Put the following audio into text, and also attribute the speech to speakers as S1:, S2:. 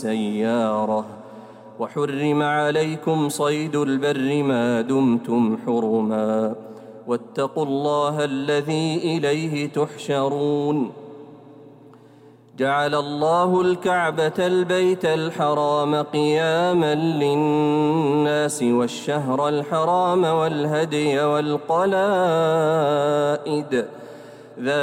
S1: بالسيارة. وحرم عليكم صيد البر ما دمتم حرما، واتقوا الله الذي إليه تحشرون. جعل الله الكعبة البيت الحرام قياما للناس والشهر الحرام والهدي والقلائد